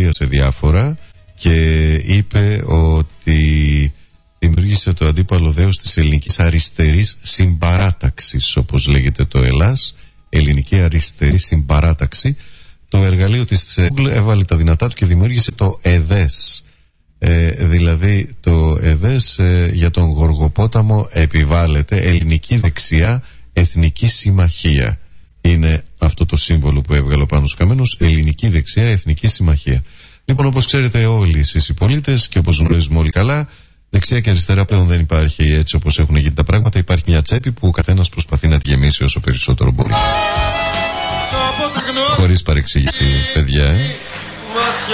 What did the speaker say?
σχολίασε διάφορα και είπε ότι δημιούργησε το αντίπαλο δέος της ελληνικής αριστερής συμπαράταξης, όπως λέγεται το ΕΛΑΣ, ελληνική αριστερή συμπαράταξη. Το εργαλείο της Google έβαλε τα δυνατά του και δημιούργησε το ΕΔΕΣ. Δηλαδή το ΕΔΕΣ για τον Γοργοπόταμο επιβάλλεται ελληνική δεξιά εθνική συμμαχία. Είναι αυτό το σύμβολο που έβγαλε ο Πάνος Καμένος, ελληνική δεξιά εθνική συμμαχία. Λοιπόν, όπως ξέρετε όλοι εσείς οι πολίτες και όπως γνωρίζουμε όλοι καλά, δεξιά και αριστερά πλέον δεν υπάρχει έτσι όπως έχουν γίνει τα πράγματα. Υπάρχει μια τσέπη που ο καθένας προσπαθεί να τη γεμίσει όσο περισσότερο μπορεί. Χωρίς παρεξήγηση, παιδιά.